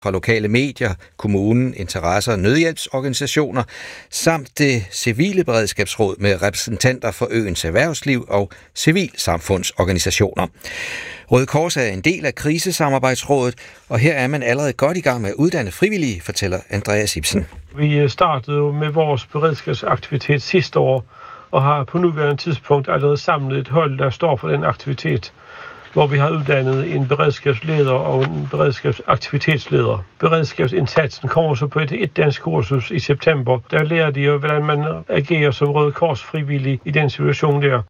fra lokale medier, kommunen, interesser og nødhjælpsorganisationer, samt det civile beredskabsråd med repræsentanter for øens erhvervsliv og civilsamfundsorganisationer. Røde Kors er en del af krisesamarbejdsrådet, og her er man allerede godt i gang med at uddanne frivillige, fortæller Andreas Ibsen. Vi startede jo med vores beredskabsaktivitet sidste år, og har på nuværende tidspunkt allerede samlet et hold, der står for den aktivitet, hvor vi har uddannet en beredskabsleder og en beredskabsaktivitetsleder. Beredskabsindsatsen kommer så på et dansk kursus i september. Der lærer de jo, hvordan man agerer som Røde Kors frivillig i den situation der.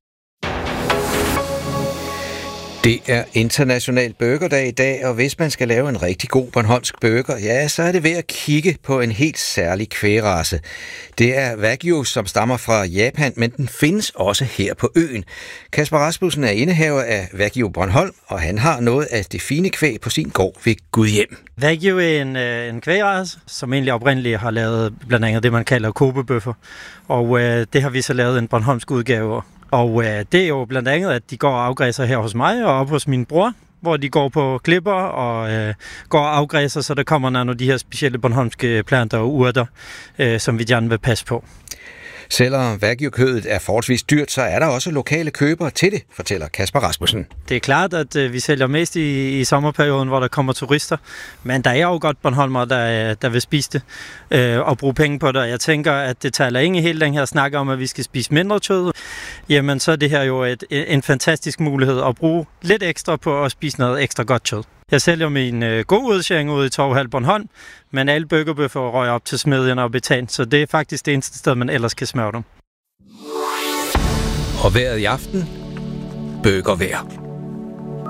Det er international burgerdag i dag, og hvis man skal lave en rigtig god bornholmsk burger, ja, så er det ved at kigge på en helt særlig kvægrace. Det er Wagyu, som stammer fra Japan, men den findes også her på øen. Kasper Rasmussen er indehaver af Wagyu Bornholm, og han har noget af det fine kvæg på sin gård ved Gudhjem. Wagyu er en kvægrace, som egentlig oprindeligt har lavet blandt andet det, man kalder kobebøffer. Og det har vi så lavet en bornholmsk udgave. Og det er jo blandt andet, at de går og afgræsser her hos mig og op hos min bror, hvor de går på klipper og går og afgræsser, så der kommer nogle af de her specielle bornholmske planter og urter, som vi gerne vil passe på. Selvom Wagyu-kødet er forholdsvis dyrt, så er der også lokale købere til det, fortæller Kasper Rasmussen. Det er klart, at vi sælger mest i sommerperioden, hvor der kommer turister, men der er jo godt bornholmere, der vil spise det og bruge penge på det. Jeg tænker, at det taler ikke helt den her snak om, at vi skal spise mindre kød. Jamen, så er det her jo en fantastisk mulighed at bruge lidt ekstra på at spise noget ekstra godt kød. Jeg sælger min gode udskæring ude i Torvhal Bornholm, men alle burgerbøffer røger op til smedjen og betan, så det er faktisk det eneste sted, man ellers kan smøre dem. Og vejret i aften, burgervejr.